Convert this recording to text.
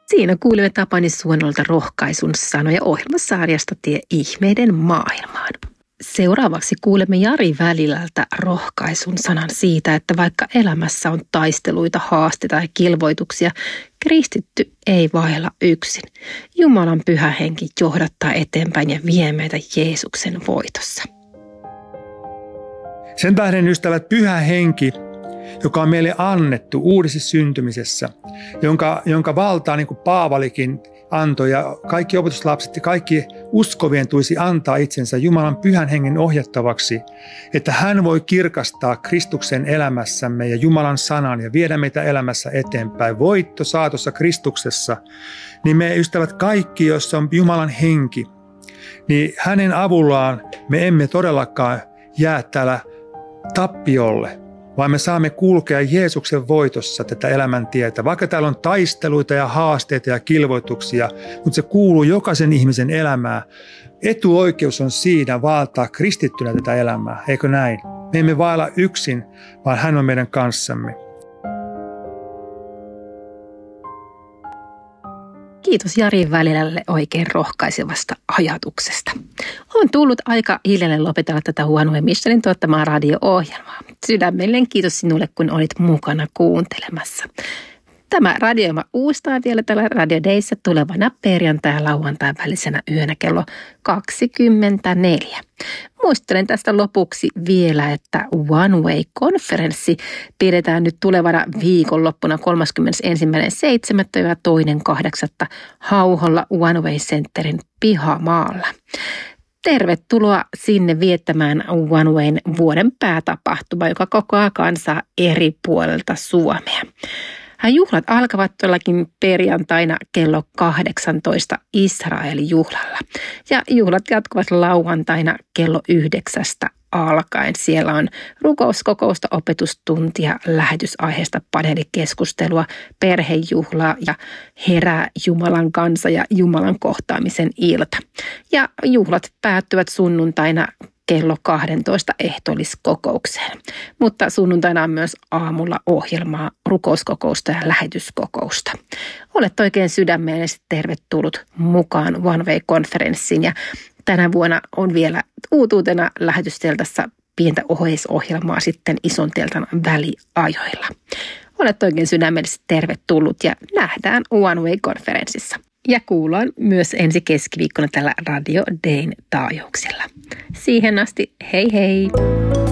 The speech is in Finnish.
Siinä kuulimme Tapani Suonolta rohkaisun sanoja ohjelmasarjasta Tie ihmeiden maailmaan. Seuraavaksi kuulemme Jari Välilältä rohkaisun sanan siitä, että vaikka elämässä on taisteluita, haasteita ja kilvoituksia, kristitty ei vaella yksin. Jumalan pyhä henki johdattaa eteenpäin ja vie meitä Jeesuksen voitossa. Sen tähden, ystävät, pyhä henki, joka on meille annettu uudessa syntymisessä, jonka valtaa, niin kuin Paavalikin antoi ja kaikki opetuslapset ja kaikki uskovien tulisi antaa itsensä Jumalan pyhän hengen ohjattavaksi, että hän voi kirkastaa Kristuksen elämässämme ja Jumalan sanan ja viedä meitä elämässä eteenpäin. Voitto saatossa Kristuksessa, niin me ystävät kaikki, joissa on Jumalan henki, niin hänen avullaan me emme todellakaan jää täällä tappiolle, vaan me saamme kulkea Jeesuksen voitossa tätä elämäntietä. Vaikka täällä on taisteluita ja haasteita ja kilvoituksia, mutta se kuuluu jokaisen ihmisen elämään. Etuoikeus on siinä valtaa kristittynä tätä elämää, eikö näin? Me emme vailla yksin, vaan hän on meidän kanssamme. Kiitos Jari Välilälle oikein rohkaisevasta ajatuksesta. On tullut aika hiljalleen lopetella tätä One Way Missionin tuottamaa radio-ohjelmaa. Sydämellinen kiitos sinulle, kun olit mukana kuuntelemassa. Tämä radioima uustaa vielä tällä Radio Dayssä tulevana perjantai- ja lauantain välisenä yönä kello 24. Muistelen tästä lopuksi vielä, että One Way-konferenssi pidetään nyt tulevana viikonloppuna 31.7.–2.8. Hauholla One Way Centerin pihamaalla. Tervetuloa sinne viettämään One Wayn vuoden päätapahtuma, joka kokoaa kansaa eri puolelta Suomea. Juhlat alkavat todellakin perjantaina kello 18 Israelin juhlalla ja juhlat jatkuvat lauantaina kello 9 alkaen. Siellä on rukouskokousta, opetustuntia, lähetysaiheesta paneelikeskustelua, perhejuhlaa ja herää Jumalan kansa ja Jumalan kohtaamisen ilta. Ja juhlat päättyvät sunnuntaina kello 12 ehtoolliskokoukseen. Mutta sunnuntaina on myös aamulla ohjelmaa, rukouskokousta ja lähetyskokousta. Olet oikein sydämellisesti tervetullut mukaan One Way-konferenssiin ja tänä vuonna on vielä uutuutena lähetysteltassa pientä oheisohjelmaa sitten ison teltan väliajoilla. Olet oikein sydämellisesti tervetullut ja nähdään One Way-konferenssissa. Ja kuullaan myös ensi keskiviikkona tällä Radio Dayn taajuuksilla. Siihen asti, hei hei!